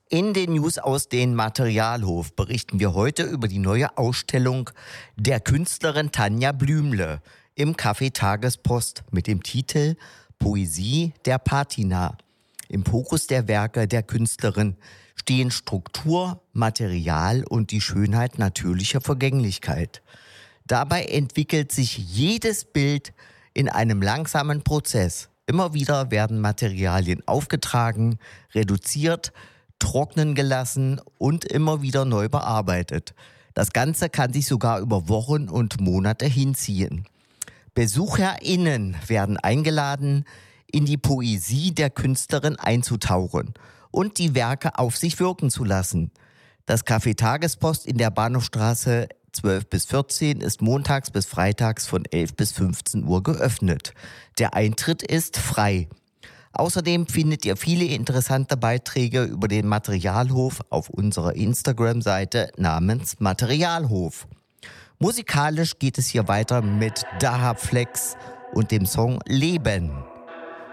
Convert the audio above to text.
In den News aus dem Materialhof berichten wir heute über die neue Ausstellung der Künstlerin Tanja Blümle im Café Tagespost mit dem Titel Poesie der Patina. Im Fokus der Werke der Künstlerin stehen Struktur, Material und die Schönheit natürlicher Vergänglichkeit. Dabei entwickelt sich jedes Bild in einem langsamen Prozess. Immer wieder werden Materialien aufgetragen, reduziert, trocknen gelassen und immer wieder neu bearbeitet. Das Ganze kann sich sogar über Wochen und Monate hinziehen. BesucherInnen werden eingeladen, in die Poesie der Künstlerin einzutauchen und die Werke auf sich wirken zu lassen. Das Café Tagespost in der Bahnhofstraße 12 bis 14 ist montags bis freitags von 11 bis 15 Uhr geöffnet. Der Eintritt ist frei. Außerdem findet ihr viele interessante Beiträge über den Materialhof auf unserer Instagram-Seite namens Materialhof. Musikalisch geht es hier weiter mit Dahab Flex und dem Song Leben.